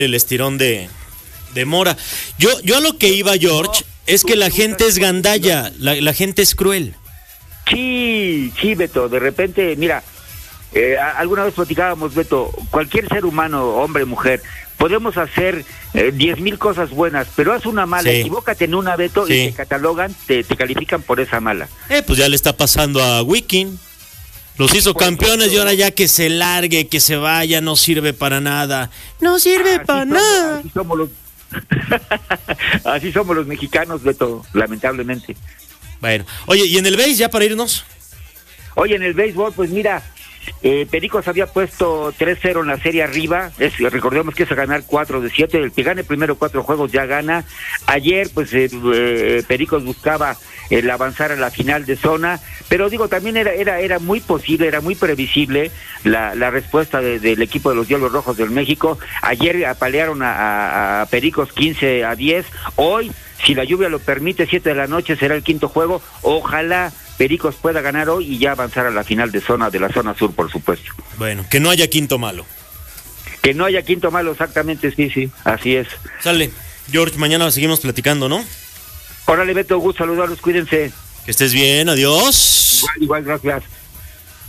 el estirón de Mora. Yo a lo que iba, George, es que la gente es gandalla, la gente es cruel. Sí, Beto, de repente, mira, alguna vez platicábamos, Beto, cualquier ser humano, hombre, mujer, podemos hacer 10,000 cosas buenas, pero haz una mala, equivócate en una, Beto, y te catalogan, te califican por esa mala. Pues ya le está pasando a Wikin. Los hizo campeones y ahora ya que se largue, que se vaya, no sirve para nada. No sirve para nada. Así somos los... así somos los mexicanos, Beto, lamentablemente. Bueno, oye, ¿y en el béis ya para irnos? Oye, en el béisbol, pues mira, Pericos había puesto 3-0 en la serie arriba, recordemos que es a ganar 4-7, el que gane primero 4 juegos ya gana. Ayer, pues Pericos buscaba el avanzar a la final de zona, pero digo, también era muy posible, era muy previsible la respuesta del equipo de los Diablos Rojos del México. Ayer apalearon a Pericos 15-10, hoy, si la lluvia lo permite, 7 de la noche será el quinto juego, ojalá Pericos pueda ganar hoy y ya avanzar a la final de la zona sur, por supuesto. Bueno, que no haya quinto malo. Que no haya quinto malo, exactamente, sí, así es. Sale, George, mañana seguimos platicando, ¿no? Órale, Beto, gusto saludarlos, cuídense. Que estés bien, adiós. Igual, gracias.